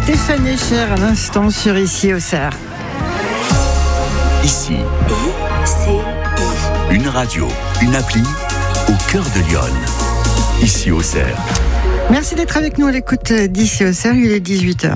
Stéphane Echer à l'instant sur Ici Auxerre. Ici, une radio, une appli au cœur de Lyon. Ici Auxerre. Merci d'être avec nous à l'écoute d'Ici Auxerre, il est 18h.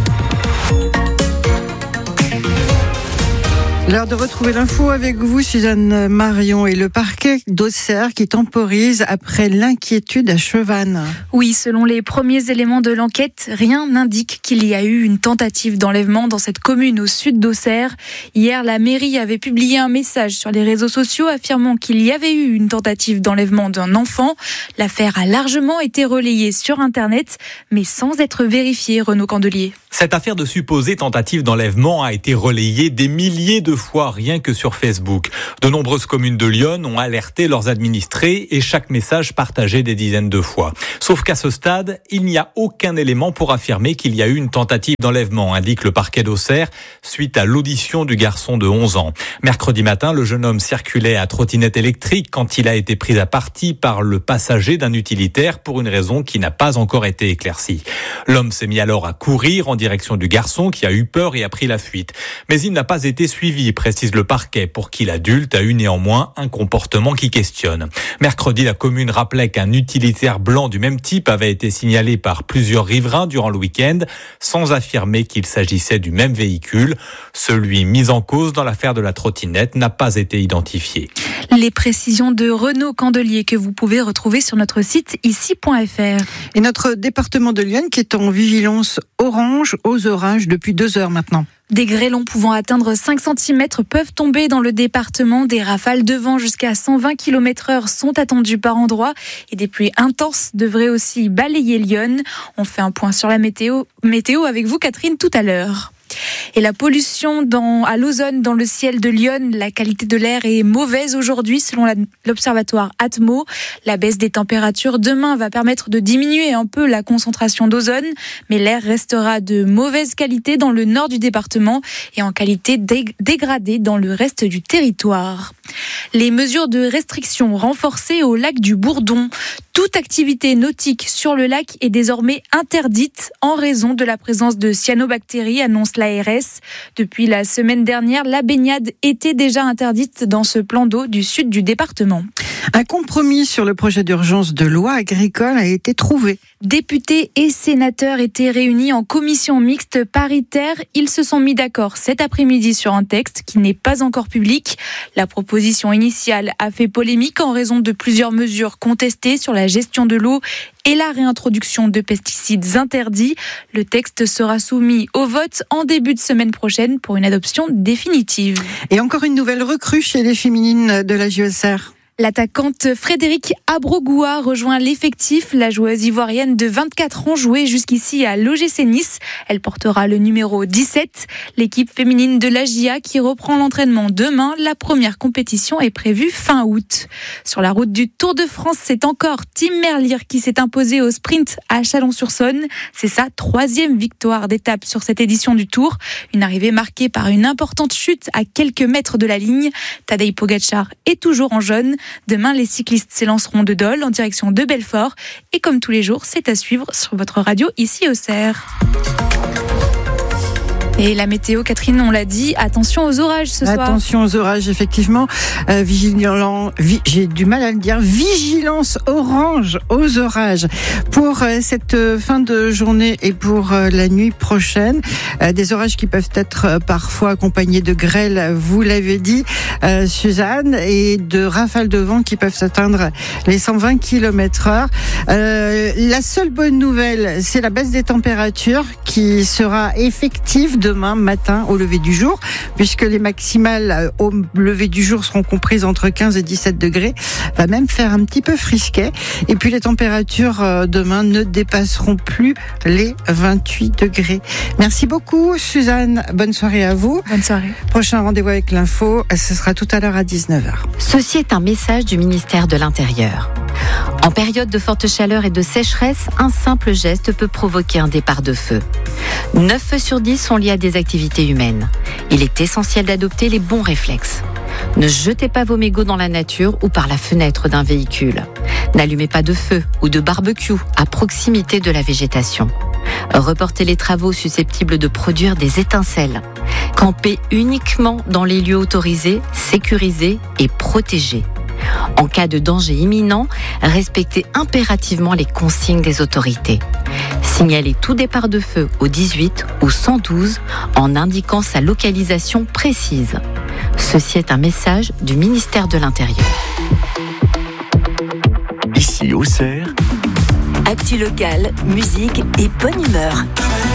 L'heure de retrouver l'info avec vous, Suzanne Marion, et le parquet d'Auxerre qui temporise après l'inquiétude à Chevannes. Oui, selon les premiers éléments de l'enquête, rien n'indique qu'il y a eu une tentative d'enlèvement dans cette commune au sud d'Auxerre. Hier, la mairie avait publié un message sur les réseaux sociaux affirmant qu'il y avait eu une tentative d'enlèvement d'un enfant. L'affaire a largement été relayée sur Internet, mais sans être vérifiée, Renaud Candelier. Cette affaire de supposée tentative d'enlèvement a été relayée des milliers de fois rien que sur Facebook. De nombreuses communes de Lyon ont alerté leurs administrés et chaque message partagé des dizaines de fois. Sauf qu'à ce stade, il n'y a aucun élément pour affirmer qu'il y a eu une tentative d'enlèvement, indique le parquet d'Auxerre suite à l'audition du garçon de 11 ans. Mercredi matin, le jeune homme circulait à trottinette électrique quand il a été pris à partie par le passager d'un utilitaire pour une raison qui n'a pas encore été éclaircie. L'homme s'est mis alors à courir en direction du garçon qui a eu peur et a pris la fuite. Mais il n'a pas été suivi, précise le parquet, pour qui l'adulte a eu néanmoins un comportement qui questionne. Mercredi, la commune rappelait qu'un utilitaire blanc du même type avait été signalé par plusieurs riverains durant le week-end, sans affirmer qu'il s'agissait du même véhicule. Celui mis en cause dans l'affaire de la trottinette n'a pas été identifié. Les précisions de Renaud Candelier que vous pouvez retrouver sur notre site ici.fr. Et notre département de Lyon qui est en vigilance orange aux orages depuis 2 heures maintenant. Des grêlons pouvant atteindre 5 cm peuvent tomber dans le département. Des rafales de vent jusqu'à 120 km/h sont attendues par endroits. Et des pluies intenses devraient aussi balayer Lyon. On fait un point sur la météo avec vous, Catherine, tout à l'heure. Et la pollution à l'ozone dans le ciel de Lyon, la qualité de l'air est mauvaise aujourd'hui selon l'observatoire Atmo. La baisse des températures demain va permettre de diminuer un peu la concentration d'ozone, mais l'air restera de mauvaise qualité dans le nord du département et en qualité dégradée dans le reste du territoire. Les mesures de restriction renforcées au lac du Bourdon. Toute activité nautique sur le lac est désormais interdite en raison de la présence de cyanobactéries, annonce l'ARS. Depuis la semaine dernière, la baignade était déjà interdite dans ce plan d'eau du sud du département. Un compromis sur le projet d'urgence de loi agricole a été trouvé. Députés et sénateurs étaient réunis en commission mixte paritaire. Ils se sont mis d'accord cet après-midi sur un texte qui n'est pas encore public. La proposition initiale a fait polémique en raison de plusieurs mesures contestées sur la gestion de l'eau et la réintroduction de pesticides interdits. Le texte sera soumis au vote en début de semaine prochaine pour une adoption définitive. Et encore une nouvelle recrue chez les féminines de la JOCR. L'attaquante Frédérique Abrogoua rejoint l'effectif. La joueuse ivoirienne de 24 ans jouait jusqu'ici à l'OGC Nice. Elle portera le numéro 17. L'équipe féminine de l'AGIA qui reprend l'entraînement demain. La première compétition est prévue fin août. Sur la route du Tour de France, c'est encore Tim Merlier qui s'est imposé au sprint à Chalon-sur-Saône. C'est sa 3e victoire d'étape sur cette édition du Tour. Une arrivée marquée par une importante chute à quelques mètres de la ligne. Tadej Pogačar est toujours en jaune. Demain, les cyclistes s'élanceront de Dole en direction de Belfort. Et comme tous les jours, c'est à suivre sur votre radio ici Auxerre. Et la météo, Catherine, on l'a dit, attention aux orages ce soir. Attention aux orages, effectivement. J'ai du mal à le dire. Vigilance orange aux orages pour cette fin de journée et pour la nuit prochaine. Des orages qui peuvent être parfois accompagnés de grêle, vous l'avez dit, Suzanne, et de rafales de vent qui peuvent atteindre les 120 km/h. La seule bonne nouvelle, c'est la baisse des températures qui sera effective demain matin au lever du jour, puisque les maximales au lever du jour seront comprises entre 15 et 17 degrés. Va même faire un petit peu frisquet. Et puis les températures demain ne dépasseront plus les 28 degrés. Merci beaucoup Suzanne. Bonne soirée à vous. Bonne soirée. Prochain rendez-vous avec l'info, ce sera tout à l'heure à 19h. Ceci est un message du ministère de l'Intérieur. En période de forte chaleur et de sécheresse, un simple geste peut provoquer un départ de feu. 9 feux sur 10 sont liés à des activités humaines. Il est essentiel d'adopter les bons réflexes. Ne jetez pas vos mégots dans la nature ou par la fenêtre d'un véhicule. N'allumez pas de feu ou de barbecue à proximité de la végétation. Reporter les travaux susceptibles de produire des étincelles. Camper uniquement dans les lieux autorisés, sécurisés et protégés. En cas de danger imminent, respecter impérativement les consignes des autorités. Signaler tout départ de feu au 18 ou 112 en indiquant sa localisation précise. Ceci est un message du ministère de l'Intérieur. Ici Auxerre, Actu locale, musique et bonne humeur.